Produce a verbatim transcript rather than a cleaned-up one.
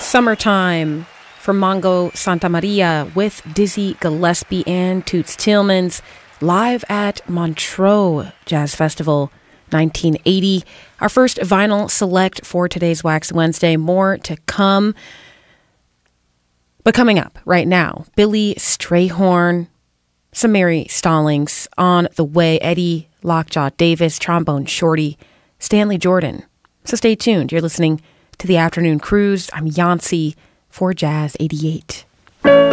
Summertime from Mongo Santamaria with Dizzy Gillespie and Toots Tillmans live at Montreux Jazz Festival nineteen eighty. Our first vinyl select for today's Wax Wednesday. More to come. But coming up right now, Billy Strayhorn, some Mary Stallings on the way, Eddie Lockjaw Davis, Trombone Shorty, Stanley Jordan. So stay tuned. You're listening to The Afternoon Cruise. I'm Yancy for Jazz eighty-eight.